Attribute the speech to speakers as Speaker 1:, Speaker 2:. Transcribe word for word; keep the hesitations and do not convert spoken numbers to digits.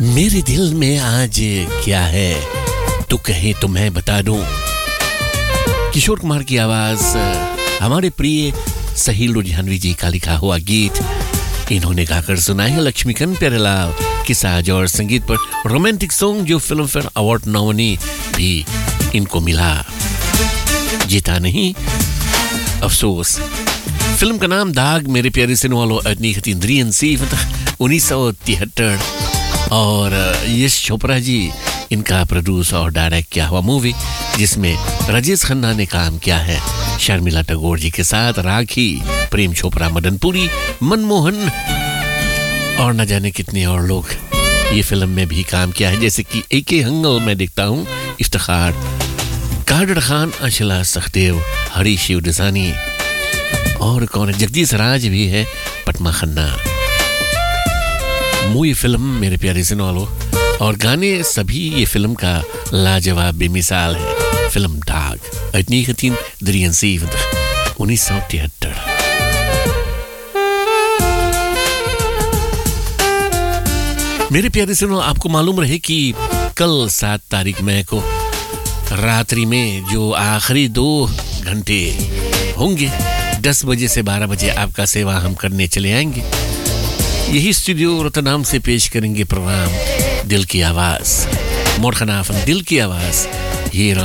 Speaker 1: मेरे दिल में आज क्या है तो कहे तो मैं बता दूं। किशोर कुमार की आवाज, हमारे प्रिय सहील लुधियानवी जी का लिखा हुआ गीत इन्होंने गाकर सुना है लक्ष्मीकांत प्यारेलाल की साज और संगीत पर रोमांटिक सॉन्ग जो फिल्म फेयर अवार्ड नॉमिनी भी इनको मिला, जीता नहीं अफसोस। फिल्म का नाम दाग मेरे प्यारे सुनने वालों उन्नीस सौ तिहत्तर और यश चोपड़ा जी इनका प्रोड्यूस और डायरेक्ट किया हुआ मूवी जिसमें राजेश खन्ना ने काम किया है शर्मिला टैगोर जी के साथ, राखी, प्रेम चोपड़ा, मदन पुरी, मनमोहन और न जाने कितने और लोग ये फिल्म में भी काम किया है, जैसे कि ए के हंगल में देखता हूँ, इफ्तिखार, कादर खान, अंशला सखदेव, हरी शिव दसानी और कौन है, जगदीश राज भी है, पटमा खन्ना। मूवी फिल्म मेरे प्यारे सुनने वालों और गाने सभी ये फिल्म का लाजवाब बेमिसाल है। फिल्म दाग इतनी खतीन दरियन सीफ उन्नीस सौ तिहत्तर। मेरे प्यारे सुनो, आपको मालूम रहे कि कल सात तारीख मई को रात्रि में जो आखिरी दो घंटे होंगे दस बजे से बारह बजे आपका सेवा हम करने चले आएंगे। यही स्टूडियो रोतरडाम से पेश करेंगे प्रोग्राम दिल की आवाज, मोरखनाफन दिल की आवाज। ये